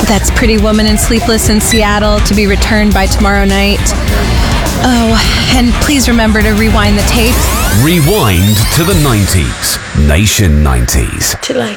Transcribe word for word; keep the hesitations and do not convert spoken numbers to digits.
That's Pretty Woman and Sleepless in Seattle, to be returned by tomorrow night. Oh, and please remember to rewind the tape. Rewind to the nineties. Nation nineties. To like